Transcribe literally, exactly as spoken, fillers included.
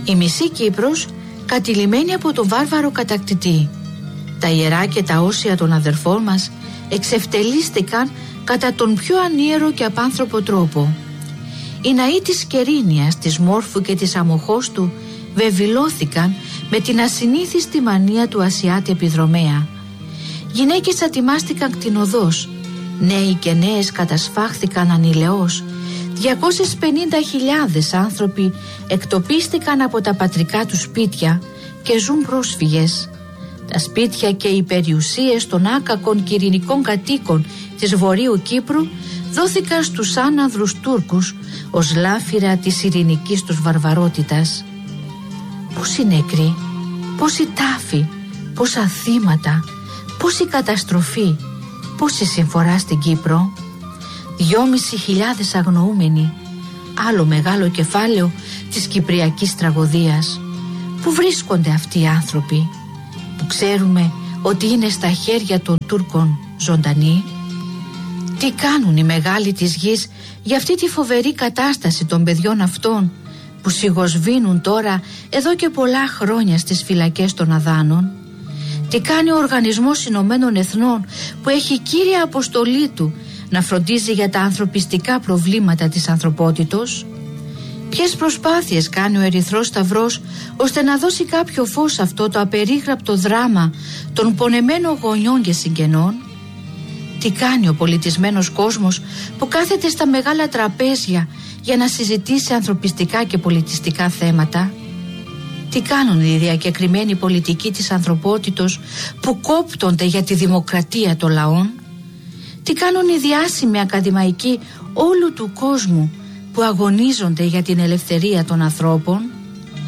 Η μισή Κύπρος κατηλημμένη από τον βάρβαρο κατακτητή. Τα ιερά και τα όσια των αδερφών μας εξευτελίστηκαν κατά τον πιο ανίερο και απάνθρωπο τρόπο. Οι ναοί της Κερίνιας, της Μόρφου και της Αμοχώστου βεβηλώθηκαν με την ασυνήθιστη μανία του Ασιάτη επιδρομέα. Γυναίκες ατιμάστηκαν κτηνοδός, νέοι και νέες κατασφάχθηκαν ανηλαιώς. διακόσιες πενήντα χιλιάδες άνθρωποι εκτοπίστηκαν από τα πατρικά τους σπίτια και ζουν πρόσφυγες. Τα σπίτια και οι περιουσίες των άκακων και ειρηνικών κατοίκων της Βορείου Κύπρου δόθηκαν στους άναδρους Τούρκους ως λάφυρα της ειρηνικής τους βαρβαρότητας. Πόσοι νεκροί, πόσοι τάφοι, πόσα θύματα, πόση καταστροφή, πόση συμφορά στην Κύπρο. Δυόμισι χιλιάδες αγνοούμενοι, άλλο μεγάλο κεφάλαιο της κυπριακής τραγωδίας. Πού βρίσκονται αυτοί οι άνθρωποι που ξέρουμε ότι είναι στα χέρια των Τούρκων ζωντανοί? Τι κάνουν οι μεγάλοι της γης για αυτή τη φοβερή κατάσταση των παιδιών αυτών που σιγοσβήνουν τώρα εδώ και πολλά χρόνια στις φυλακές των Αδάνων? Τι κάνει ο Οργανισμός Ηνωμένων Εθνών που έχει κύρια αποστολή του να φροντίζει για τα ανθρωπιστικά προβλήματα της ανθρωπότητος? Ποιες προσπάθειες κάνει ο Ερυθρός Σταυρός ώστε να δώσει κάποιο φως σε αυτό το απερίγραπτο δράμα των πονεμένων γονιών και συγγενών? Τι κάνει ο πολιτισμένος κόσμος που κάθεται στα μεγάλα τραπέζια για να συζητήσει ανθρωπιστικά και πολιτιστικά θέματα? Τι κάνουν οι διακεκριμένοι πολιτικοί της ανθρωπότητος που κόπτονται για τη δημοκρατία των λαών? Τι κάνουν οι διάσημοι ακαδημαϊκοί όλου του κόσμου που αγωνίζονται για την ελευθερία των ανθρώπων?